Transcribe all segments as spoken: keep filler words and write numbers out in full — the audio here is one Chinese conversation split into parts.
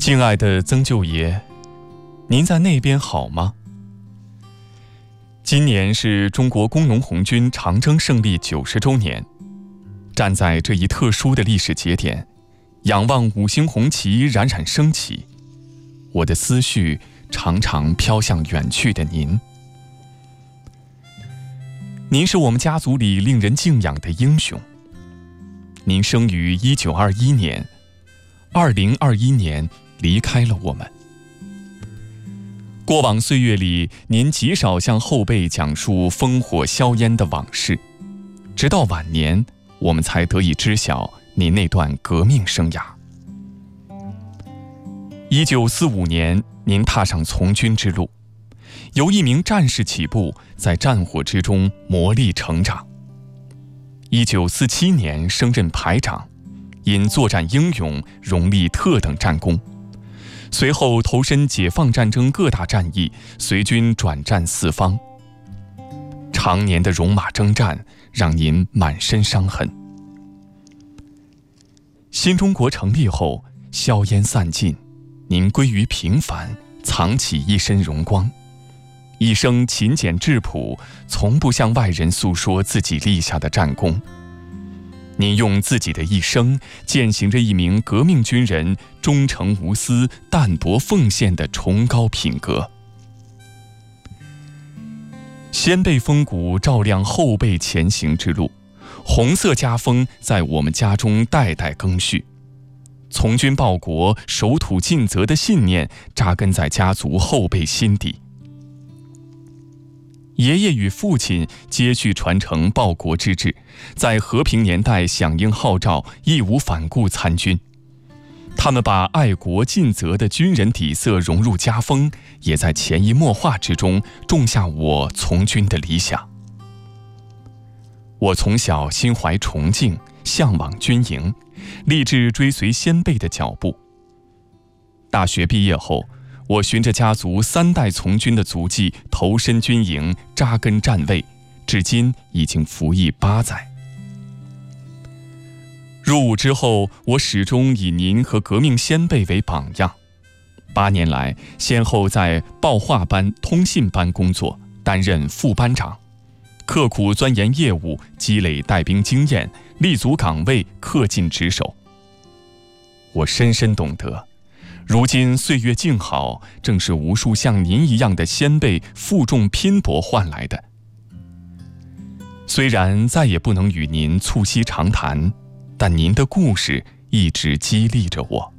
敬爱的曾舅爷，您在那边好吗？今年是中国工农红军长征胜利九十周年，站在这一特殊的历史节点，仰望五星红旗冉冉升起，我的思绪常常飘向远去的您。您是我们家族里令人敬仰的英雄。您生于一九二一年，二零二一年离开了我们。过往岁月里，您极少向后辈讲述烽火硝烟的往事，直到晚年，我们才得以知晓您那段革命生涯。一九四五年，您踏上从军之路，由一名战士起步，在战火之中磨砺成长。一九四七年升任排长，因作战英勇，荣立特等战功。随后投身解放战争各大战役，随军转战四方。常年的戎马征战，让您满身伤痕。新中国成立后，硝烟散尽，您归于平凡，藏起一身荣光。一生勤俭质朴，从不向外人诉说自己立下的战功。您用自己的一生践行着一名革命军人忠诚无私、淡泊奉献的崇高品格。先辈风骨照亮后辈前行之路，红色家风在我们家中代代更续。从军报国、守土尽责的信念扎根在家族后辈心底。爷爷与父亲接续传承报国之志，在和平年代响应号召，义无反顾参军。他们把爱国尽责的军人底色融入家风，也在潜移默化之中种下我从军的理想。我从小心怀崇敬，向往军营，立志追随先辈的脚步。大学毕业后，我循着家族三代从军的足迹，投身军营，扎根战位，至今已经服役八载。入伍之后，我始终以您和革命先辈为榜样。八年来，先后在报话班、通信班工作，担任副班长，刻苦钻研业务，积累带兵经验，立足岗位，恪尽职守。我深深懂得，如今岁月静好，正是无数像您一样的先辈负重拼搏换来的。虽然再也不能与您促膝长谈，但您的故事一直激励着我。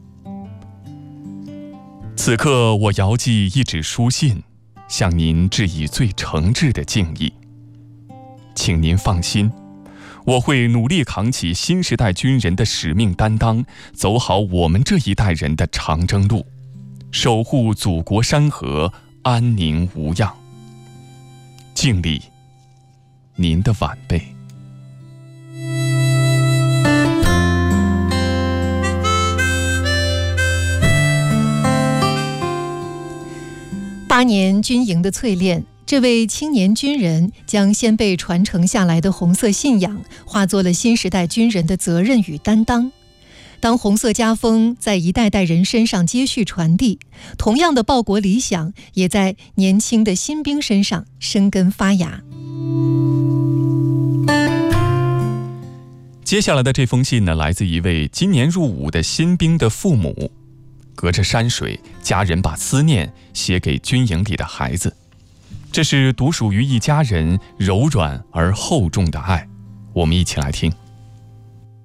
此刻我遥寄一纸书信，向您致以最诚挚的敬意。请您放心，我会努力扛起新时代军人的使命担当，走好我们这一代人的长征路，守护祖国山河安宁无恙。敬礼，您的晚辈。 八年军营的淬炼，这位青年军人将先辈传承下来的红色信仰化作了新时代军人的责任与担当。当红色家风在一代代人身上接续传递，同样的报国理想也在年轻的新兵身上生根发芽。 接下来的这封信呢，来自一位今年入伍的新兵的父母。隔着山水，家人把思念写给军营里的孩子，这是独属于一家人柔软而厚重的爱。我们一起来听。